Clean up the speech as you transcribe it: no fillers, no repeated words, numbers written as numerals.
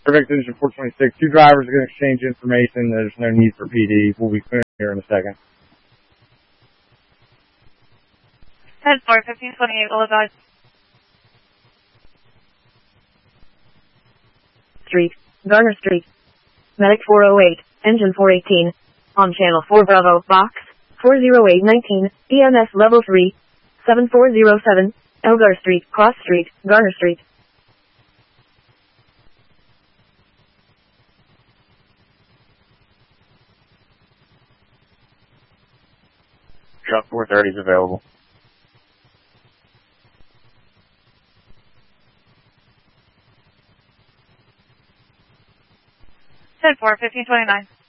Perfect Engine 426. Two drivers are going to exchange information. There's no need for PD. We'll be clearing here in a second. 10-4, 1528, will advise. Street, Garner Street. Medic 408, Engine 418. On Channel 4 Bravo, Box 40819, EMS Level 3, 7407, Elgar Street, Cross Street, Garner Street. Truck 430 is available. 10-4, 1529.